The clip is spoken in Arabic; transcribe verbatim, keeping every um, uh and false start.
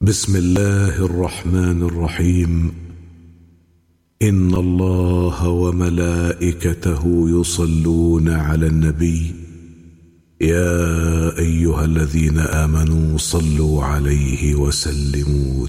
بسم الله الرحمن الرحيم. إن الله وملائكته يصلون على النبي يا أيها الذين آمنوا صلوا عليه وسلموا